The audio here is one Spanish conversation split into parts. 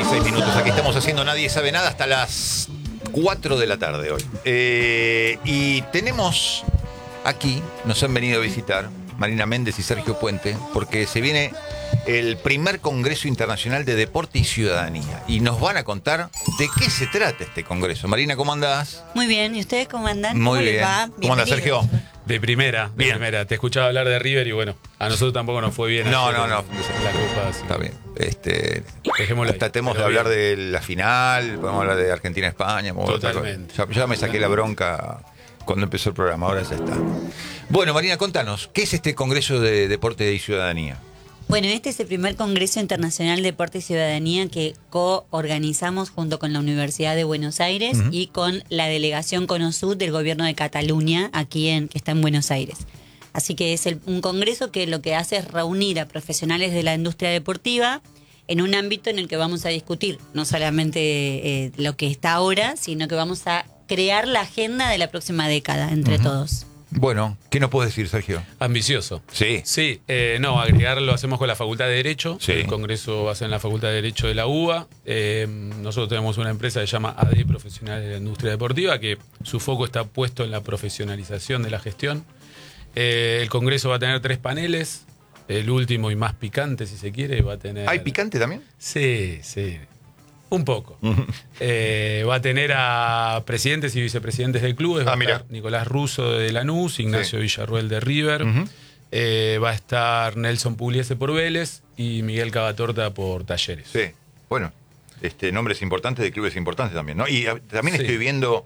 6 minutos. Aquí estamos haciendo Nadie Sabe Nada hasta las 4 de la tarde hoy. Y tenemos aquí, nos han venido a visitar Marina Méndez y Sergio Puente, porque se viene el primer Congreso Internacional de Deporte y Ciudadanía. Y nos van a contar de qué se trata este congreso. Marina, ¿cómo andás? Muy bien, ¿y ustedes cómo andan? Muy bien. Les va? ¿Cómo andás, Sergio? De primera. Te escuchaba hablar de River y bueno, a nosotros tampoco nos fue bien. No. La Copa, así. Está bien. Dejémoslo ahí. Tratemos de hablar de la final, podemos hablar de Argentina-España. Totalmente. Ya me saqué la bronca cuando empezó el programa, ahora ya está. Bueno, Marina, contanos, ¿qué es este Congreso de Deporte y Ciudadanía? Bueno, este es el primer Congreso Internacional de Deporte y Ciudadanía que co-organizamos junto con la Universidad de Buenos Aires y con la delegación CONOSUD del Gobierno de Cataluña, que está en Buenos Aires. Así que es un congreso que lo que hace es reunir a profesionales de la industria deportiva en un ámbito en el que vamos a discutir no solamente lo que está ahora, sino que vamos a crear la agenda de la próxima década entre todos. Bueno, ¿qué nos puedes decir, Sergio? Ambicioso. Sí. Sí, agregar lo hacemos con la Facultad de Derecho. Sí. El congreso va a ser en la Facultad de Derecho de la UBA. Nosotros tenemos una empresa que se llama AD Profesionales de la Industria Deportiva, que su foco está puesto en la profesionalización de la gestión. El congreso va a tener 3 paneles. El último y más picante, si se quiere, va a tener... ¿Hay picante también? Sí. Un poco. Va a tener a presidentes y vicepresidentes de clubes. Va a estar Nicolás Russo de Lanús, Ignacio Villarruel de River. Va a estar Nelson Pugliese por Vélez y Miguel Cavatorta por Talleres. Sí, bueno, nombres importantes de clubes importantes también, ¿no? Y también estoy viendo,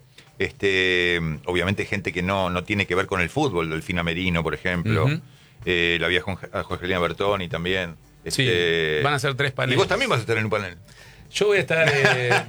obviamente, gente que no tiene que ver con el fútbol, Delfina Merino, por ejemplo. La vieja Jorgelina Bertoni también. Van a ser 3 paneles. Y vos también vas a estar en un panel. Yo voy a estar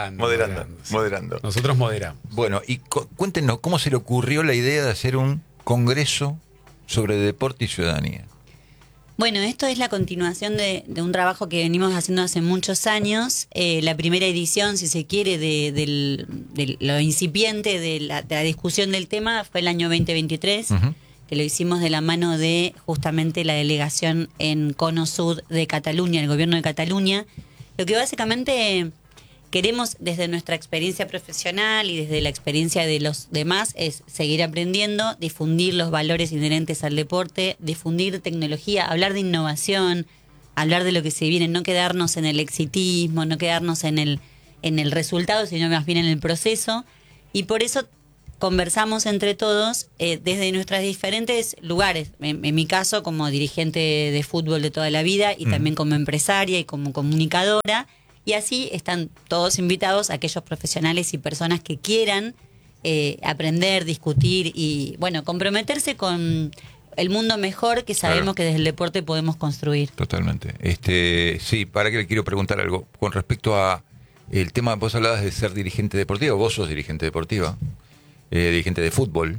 moderando. Nosotros moderamos. Bueno, y cuéntenos, ¿cómo se le ocurrió la idea de hacer un congreso sobre deporte y ciudadanía? Bueno, esto es la continuación de un trabajo que venimos haciendo hace muchos años. La primera edición, si se quiere, de lo incipiente de la discusión del tema fue el año 2023, que lo hicimos de la mano de justamente la delegación en CONOSUD de Cataluña, el gobierno de Cataluña. Lo que básicamente queremos desde nuestra experiencia profesional y desde la experiencia de los demás es seguir aprendiendo, difundir los valores inherentes al deporte, difundir tecnología, hablar de innovación, hablar de lo que se viene, no quedarnos en el exitismo, no quedarnos en el resultado, sino más bien en el proceso. Y por eso conversamos entre todos desde nuestros diferentes lugares. En mi caso, como dirigente de fútbol de toda la vida y también como empresaria y como comunicadora. Y así están todos invitados aquellos profesionales y personas que quieran aprender, discutir y, bueno, comprometerse con el mundo mejor que sabemos que desde el deporte podemos construir. Totalmente. Sí, para que le quiero preguntar algo. Con respecto a el tema, vos hablabas de ser dirigente deportivo, vos sos dirigente deportiva. Dirigente de fútbol,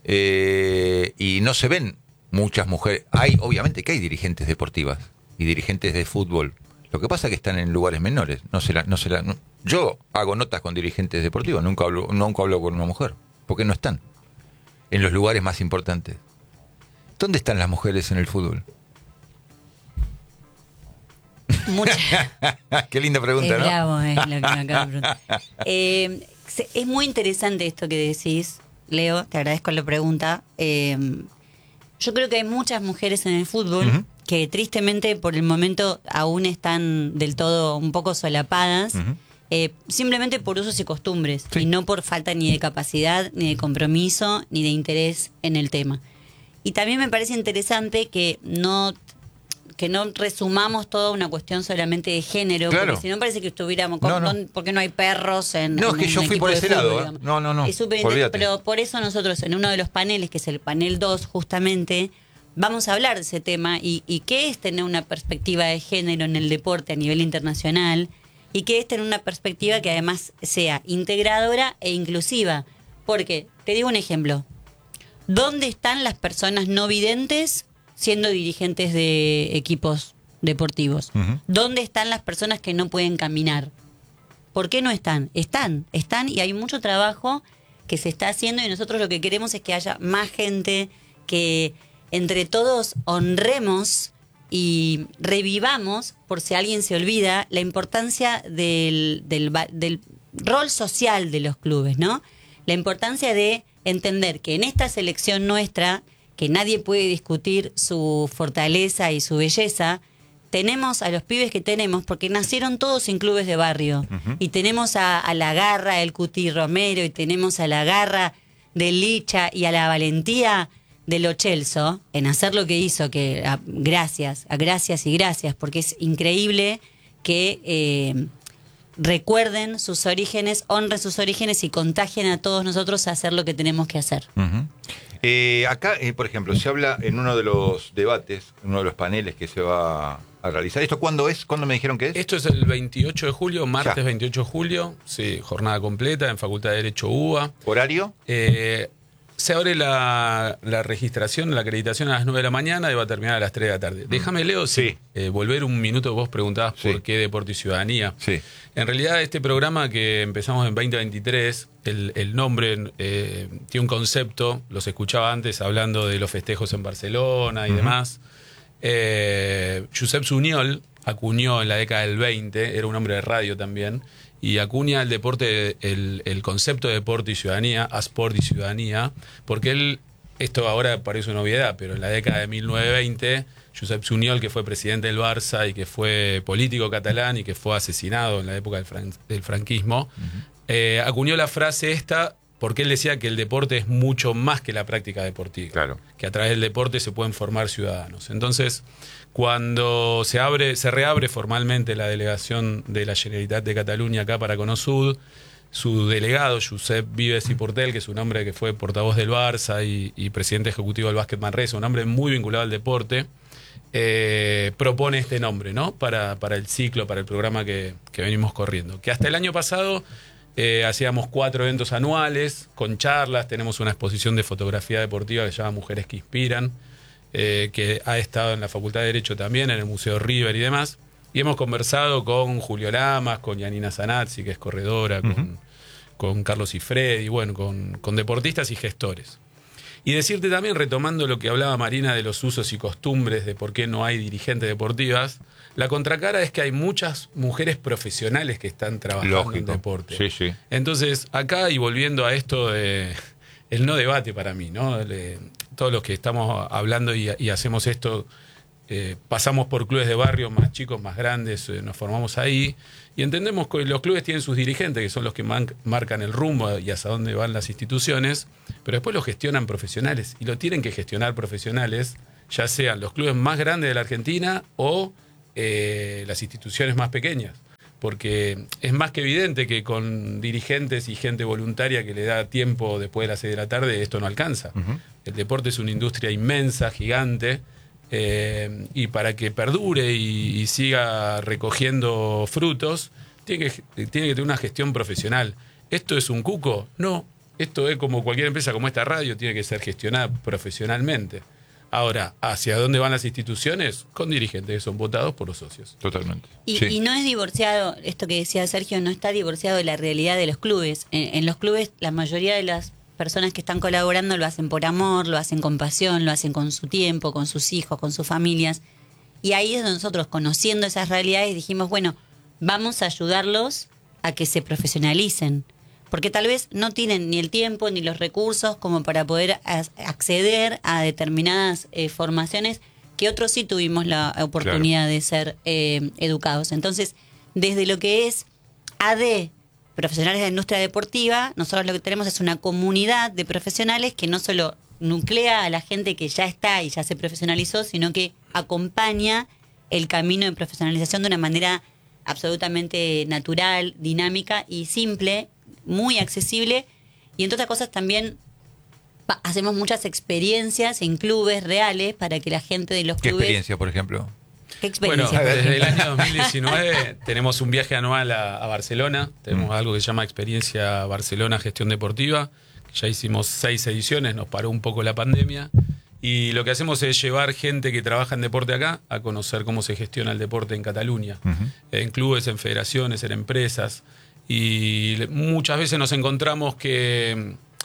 y no se ven muchas mujeres. Obviamente que hay dirigentes deportivas y dirigentes de fútbol. Lo que pasa es que están en lugares menores. Yo hago notas con dirigentes deportivos, nunca hablo con una mujer, porque no están en los lugares más importantes. ¿Dónde están las mujeres en el fútbol? Muchas. Qué linda pregunta, ¿no? Bravo, es lo que me acabo de preguntar. Es muy interesante esto que decís, Leo, te agradezco la pregunta. Yo creo que hay muchas mujeres en el fútbol que tristemente por el momento aún están del todo un poco solapadas, simplemente por usos y costumbres, y no por falta ni de capacidad, ni de compromiso, ni de interés en el tema. Y también me parece interesante que no resumamos toda una cuestión solamente de género, porque si no parece que estuviéramos porque no hay perros en es que yo fui por ese lado, no. Es súper interesante, pero por eso nosotros en uno de los paneles, que es el panel 2 justamente, vamos a hablar de ese tema y qué es tener una perspectiva de género en el deporte a nivel internacional y qué es tener una perspectiva que además sea integradora e inclusiva, porque te digo un ejemplo, ¿dónde están las personas no videntes siendo dirigentes de equipos deportivos? ¿Dónde están las personas que no pueden caminar? ¿Por qué no están? Están y hay mucho trabajo que se está haciendo y nosotros lo que queremos es que haya más gente, que entre todos honremos y revivamos, por si alguien se olvida, la importancia del rol social de los clubes, ¿no? La importancia de entender que en esta selección nuestra, que nadie puede discutir su fortaleza y su belleza, tenemos a los pibes que tenemos porque nacieron todos en clubes de barrio. Y tenemos a la garra del Cuti Romero, y tenemos a la garra del Licha y a la valentía de Lo Celso en hacer lo que hizo, que gracias, porque es increíble que recuerden sus orígenes, honren sus orígenes y contagien a todos nosotros a hacer lo que tenemos que hacer. Acá, por ejemplo, se habla en uno de los debates, en uno de los paneles que se va a realizar. ¿Esto cuándo es? ¿Cuándo me dijeron que es? Esto es el 28 de julio, martes 28 de julio, sí, jornada completa en Facultad de Derecho UBA. ¿Horario? Se abre la registración, la acreditación a las 9 de la mañana y va a terminar a las 3 de la tarde. Déjame, Leo, volver un minuto. Vos preguntabas por qué Deporte y Ciudadanía. Sí. En realidad, este programa que empezamos en 2023, el nombre tiene un concepto, los escuchaba antes hablando de los festejos en Barcelona y demás. Josep Sunyol acuñó en la década del 20, era un hombre de radio también, y acuña el deporte, el concepto de deporte y ciudadanía, Sport y ciudadanía, porque esto ahora parece una obviedad, pero en la década de 1920, Josep Sunyol, que fue presidente del Barça y que fue político catalán y que fue asesinado en la época del franquismo, acuñó la frase esta porque él decía que el deporte es mucho más que la práctica deportiva, claro, que a través del deporte se pueden formar ciudadanos. Entonces, cuando se reabre formalmente la delegación de la Generalitat de Cataluña acá para Conosud, su delegado, Josep Vives y Portel, que es un hombre que fue portavoz del Barça y presidente ejecutivo del Básquet Manresa, un hombre muy vinculado al deporte, propone este nombre, ¿no? Para el ciclo, para el programa que venimos corriendo. Que hasta el año pasado hacíamos 4 eventos anuales con charlas, tenemos una exposición de fotografía deportiva que se llama Mujeres que Inspiran, que ha estado en la Facultad de Derecho también, en el Museo River y demás. Y hemos conversado con Julio Lamas, con Yanina Zanazzi, que es corredora, con Carlos Ifredi, bueno, con deportistas y gestores. Y decirte también, retomando lo que hablaba Marina de los usos y costumbres, de por qué no hay dirigentes deportivas, la contracara es que hay muchas mujeres profesionales que están trabajando en deporte. Sí, sí. Entonces, acá, y volviendo a esto de el no debate para mí, ¿no? Todos los que estamos hablando y hacemos esto, pasamos por clubes de barrio más chicos, más grandes, nos formamos ahí y entendemos que los clubes tienen sus dirigentes, que son los que marcan el rumbo y hacia dónde van las instituciones, pero después lo gestionan profesionales y lo tienen que gestionar profesionales, ya sean los clubes más grandes de la Argentina o las instituciones más pequeñas. Porque es más que evidente que con dirigentes y gente voluntaria que le da tiempo después de las 6 de la tarde, esto no alcanza. El deporte es una industria inmensa, gigante, y para que perdure y siga recogiendo frutos, tiene que tener una gestión profesional. ¿Esto es un cuco? No. Esto es como cualquier empresa, como esta radio, tiene que ser gestionada profesionalmente. Ahora, ¿hacia dónde van las instituciones? Con dirigentes que son votados por los socios. Totalmente. Y no es divorciado, esto que decía Sergio, no está divorciado de la realidad de los clubes. En los clubes, la mayoría de las personas que están colaborando lo hacen por amor, lo hacen con pasión, lo hacen con su tiempo, con sus hijos, con sus familias. Y ahí es donde nosotros, conociendo esas realidades, dijimos, bueno, vamos a ayudarlos a que se profesionalicen. Porque tal vez no tienen ni el tiempo ni los recursos como para poder acceder a determinadas formaciones que otros sí tuvimos la oportunidad de ser educados. Entonces, desde lo que es AD, profesionales de la industria deportiva, nosotros lo que tenemos es una comunidad de profesionales que no solo nuclea a la gente que ya está y ya se profesionalizó, sino que acompaña el camino de profesionalización de una manera absolutamente natural, dinámica y simple, muy accesible, y entre otras cosas también hacemos muchas experiencias en clubes reales para que la gente de los clubes... ¿Qué experiencia, por ejemplo? ¿Qué experiencia? Bueno, desde el año 2019 tenemos un viaje anual a Barcelona, tenemos algo que se llama Experiencia Barcelona Gestión Deportiva, ya hicimos 6 ediciones, nos paró un poco la pandemia, y lo que hacemos es llevar gente que trabaja en deporte acá a conocer cómo se gestiona el deporte en Cataluña, en clubes, en federaciones, en empresas. Y muchas veces nos encontramos que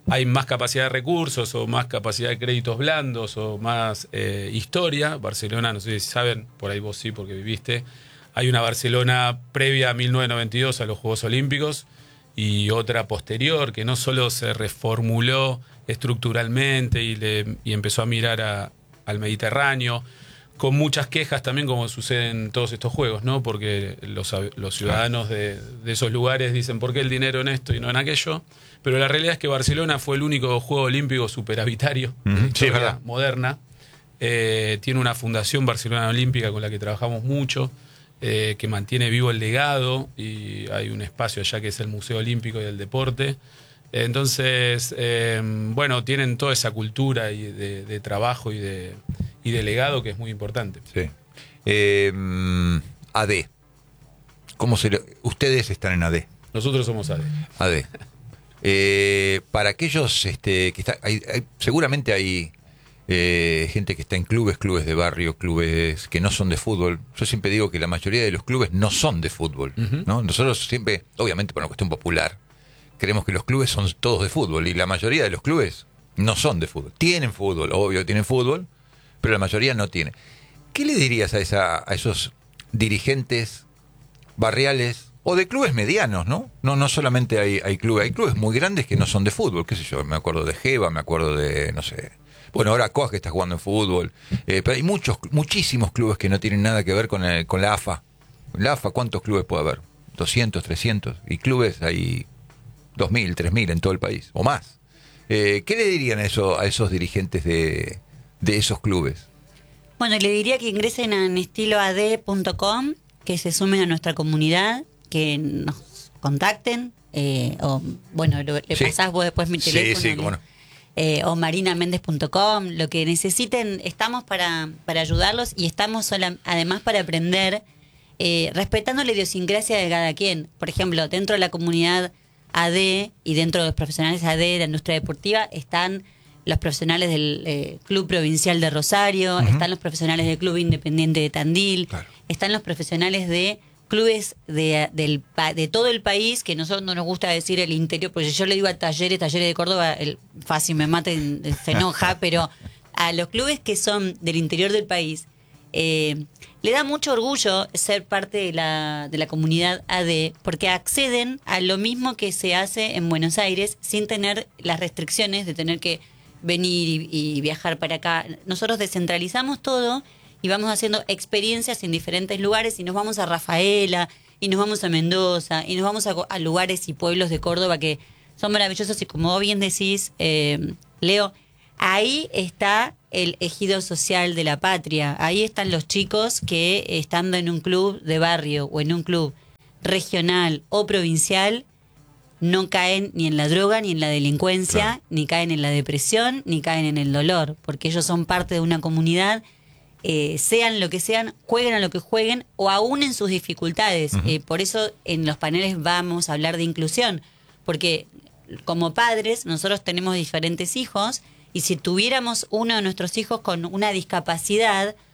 hay más capacidad de recursos o más capacidad de créditos blandos o más historia. Barcelona, no sé si saben, por ahí vos sí porque viviste, hay una Barcelona previa a 1992 a los Juegos Olímpicos y otra posterior que no solo se reformuló estructuralmente y empezó a mirar al Mediterráneo, con muchas quejas también, como sucede en todos estos juegos, ¿no? Porque los ciudadanos de esos lugares dicen ¿por qué el dinero en esto y no en aquello? Pero la realidad es que Barcelona fue el único juego olímpico superavitario de la historia moderna. Tiene una fundación Barcelona Olímpica con la que trabajamos mucho, que mantiene vivo el legado, y hay un espacio allá que es el Museo Olímpico y del Deporte. Entonces, bueno, tienen toda esa cultura de trabajo y de legado que es muy importante. Sí. AD. Ustedes están en AD. Nosotros somos AD. AD. Para aquellos que están... seguramente hay gente que está en clubes de barrio, clubes que no son de fútbol. Yo siempre digo que la mayoría de los clubes no son de fútbol, ¿no? Nosotros siempre, obviamente por una cuestión popular, creemos que los clubes son todos de fútbol, y la mayoría de los clubes no son de fútbol. Tienen fútbol, obvio, tienen fútbol, pero la mayoría no tiene. ¿Qué le dirías a esos dirigentes barriales o de clubes medianos, ¿no? No solamente hay clubes muy grandes que no son de fútbol, qué sé yo, me acuerdo de Geva, me acuerdo de, no sé, bueno, ahora Coas que está jugando en fútbol, pero hay muchísimos clubes que no tienen nada que ver con la AFA. La AFA, ¿cuántos clubes puede haber? 200, 300, y clubes hay 2.000, 3.000 en todo el país, o más. ¿Qué le dirían a esos dirigentes de esos clubes? Bueno, le diría que ingresen a estiload.com, que se sumen a nuestra comunidad, que nos contacten, o bueno, le pasás vos después mi teléfono. Sí, cómo no. O marinamendez.com, lo que necesiten, estamos para ayudarlos, y estamos además para aprender, respetando la idiosincrasia de cada quien. Por ejemplo, dentro de la comunidad AD y dentro de los profesionales AD de la industria deportiva están los profesionales del Club Provincial de Rosario, están los profesionales del Club Independiente de Tandil, claro, están los profesionales de clubes de todo el país, que nosotros no nos gusta decir el interior, porque yo le digo a talleres de Córdoba, fácil me mata y se enoja, pero a los clubes que son del interior del país, le da mucho orgullo ser parte de la comunidad AD, porque acceden a lo mismo que se hace en Buenos Aires sin tener las restricciones de tener que venir y viajar para acá. Nosotros descentralizamos todo y vamos haciendo experiencias en diferentes lugares, y nos vamos a Rafaela, y nos vamos a Mendoza, y nos vamos a lugares y pueblos de Córdoba que son maravillosos, y como vos bien decís, Leo, ahí está el ejido social de la patria. Ahí están los chicos que, estando en un club de barrio o en un club regional o provincial, no caen ni en la droga, ni en la delincuencia, claro, ni caen en la depresión, ni caen en el dolor, porque ellos son parte de una comunidad, sean lo que sean, jueguen a lo que jueguen, o aún en sus dificultades. Por eso en los paneles vamos a hablar de inclusión, porque como padres nosotros tenemos diferentes hijos, y si tuviéramos uno de nuestros hijos con una discapacidad,